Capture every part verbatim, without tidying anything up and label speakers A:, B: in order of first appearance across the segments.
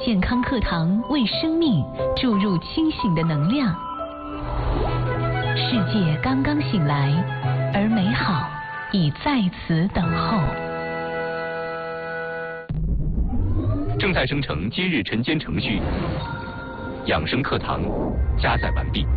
A: 健康课堂为生命注入清醒的能量。世界刚刚醒来，而美好已在此等候。
B: 正在生成今日晨间程序，养生课堂加载完毕。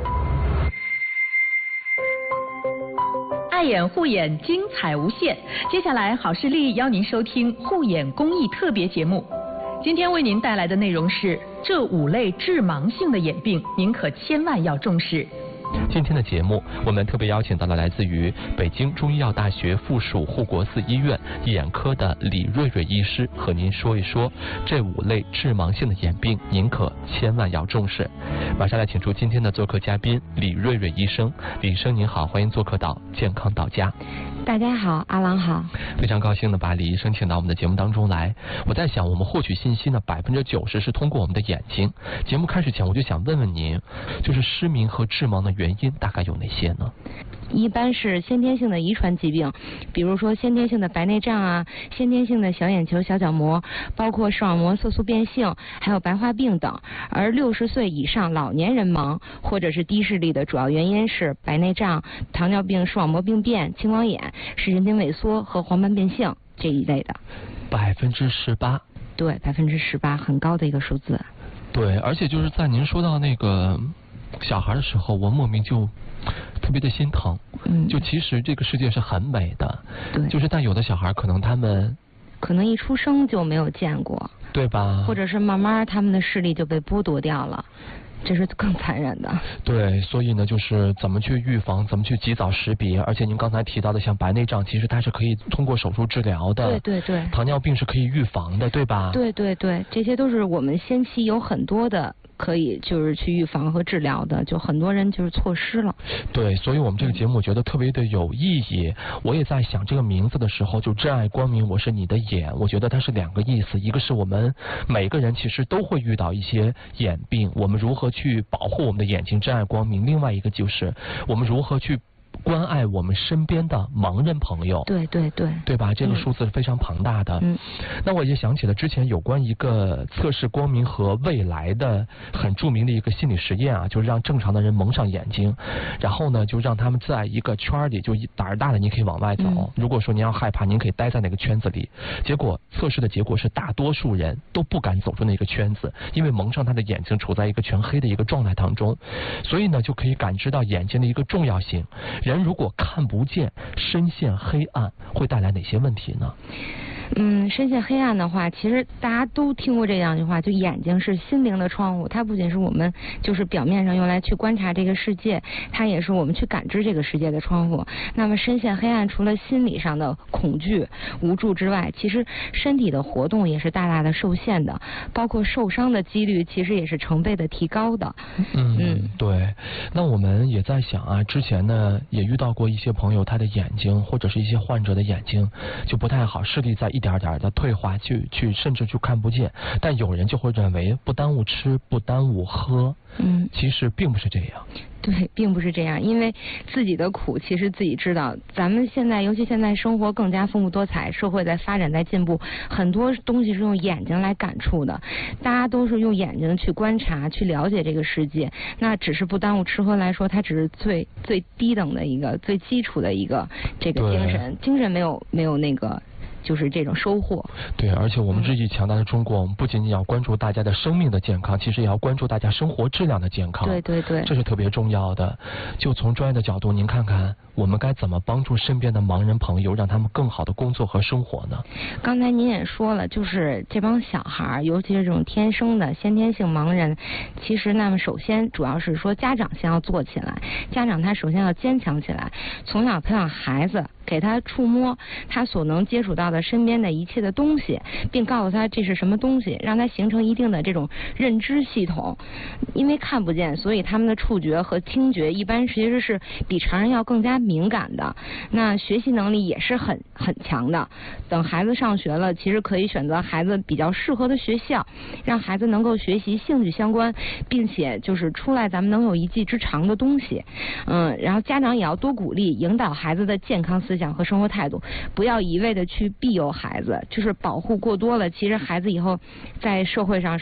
C: 爱眼护眼，精彩无限。接下来，好视力邀您收听护眼公益特别节目。今天为您带来的内容是这五类致盲性的眼病，您可千万要重视。
D: 今天的节目，我们特别邀请到了来自于北京中医药大学附属护国寺医院眼科的李瑞瑞医师，和您说一说这五类致盲性的眼病，您可千万要重视。马上来请出今天的做客嘉宾李瑞瑞医生。李医生您好，欢迎做客到健康到家。
E: 大家好，阿郎好。
D: 非常高兴的把李医生请到我们的节目当中来。我在想，我们获取信息呢，百分之九十是通过我们的眼睛。节目开始前，我就想问问您，就是失明和致盲的原因大概有哪些呢？
E: 一般是先天性的遗传疾病，比如说先天性的白内障啊，先天性的小眼球小角膜，包括视网膜色素变性，还有白化病等。而六十岁以上老年人盲或者是低视力的主要原因是白内障、糖尿病视网膜病变、青光眼、视神经萎缩和黄斑变性这一类的。
D: 百分之十八。
E: 对，百分之十八，很高的一个数字。
D: 对，而且就是在您说到那个小孩的时候，我莫名就特别的心疼。嗯，就其实这个世界是很美的，
E: 对，
D: 就是但有的小孩可能他们
E: 可能一出生就没有见过，
D: 对吧？
E: 或者是慢慢他们的视力就被剥夺掉了。这是更残忍的。
D: 对，所以呢，就是怎么去预防，怎么去及早识别。而且您刚才提到的，像白内障，其实它是可以通过手术治疗的。
E: 对对对。
D: 糖尿病是可以预防的，对吧？
E: 对对对，这些都是我们先期有很多的可以就是去预防和治疗的，就很多人就是错失了。
D: 对，所以我们这个节目觉得特别的有意义。我也在想这个名字的时候，就真爱光明，我是你的眼，我觉得它是两个意思，一个是我们每个人其实都会遇到一些眼病，我们如何去保护我们的眼睛真爱光明，另外一个就是我们如何去关爱我们身边的盲人朋友。
E: 对对对，
D: 对吧？这个数字是非常庞大的。
E: 嗯，
D: 那我也想起了之前有关一个测试光明和未来的很著名的一个心理实验啊，就是让正常的人蒙上眼睛，然后呢就让他们在一个圈里，就胆儿大的你可以往外走，嗯、如果说您要害怕，您可以待在那个圈子里。结果测试的结果是大多数人都不敢走出那个圈子，因为蒙上他的眼睛处在一个全黑的一个状态当中，所以呢就可以感知到眼睛的一个重要性。人如果看不见，深陷黑暗，会带来哪些问题呢？
E: 嗯，深陷黑暗的话，其实大家都听过这样一句话，就眼睛是心灵的窗户，它不仅是我们就是表面上用来去观察这个世界，它也是我们去感知这个世界的窗户。那么深陷黑暗，除了心理上的恐惧、无助之外，其实身体的活动也是大大的受限的，包括受伤的几率其实也是成倍的提高的。
D: 嗯，嗯对。那我们也在想啊，之前呢也遇到过一些朋友，他的眼睛或者是一些患者的眼睛就不太好，视力在一点点的退化，去去甚至就看不见。但有人就会认为不耽误吃，不耽误喝。嗯，其实并不是这样。
E: 对，并不是这样，因为自己的苦其实自己知道。咱们现在，尤其现在生活更加丰富多彩，社会在发展在进步，很多东西是用眼睛来感触的，大家都是用眼睛去观察、去了解这个世界。那只是不耽误吃喝来说，它只是最最低等的一个、最基础的一个这个精神，精神没有没有那个。就是这种收获。
D: 对，而且我们日益强大的中国，我们不仅仅要关注大家的生命的健康，其实也要关注大家生活质量的健康。
E: 对对对，
D: 这是特别重要的。就从专业的角度，您看看我们该怎么帮助身边的盲人朋友，让他们更好的工作和生活呢？
E: 刚才您也说了，就是这帮小孩，尤其是这种天生的先天性盲人，其实那么首先主要是说家长先要做起来，家长他首先要坚强起来，从小培养孩子，给他触摸他所能接触到的身边的一切的东西，并告诉他这是什么东西，让他形成一定的这种认知系统。因为看不见，所以他们的触觉和听觉一般其实是比常人要更加敏感的。那学习能力也是很很强的。等孩子上学了，其实可以选择孩子比较适合的学校，让孩子能够学习兴趣相关，并且就是出来咱们能有一技之长的东西。嗯，然后家长也要多鼓励引导孩子的健康思想和生活态度，不要一味的去庇佑孩子，就是保护过多了，其实孩子以后在社会上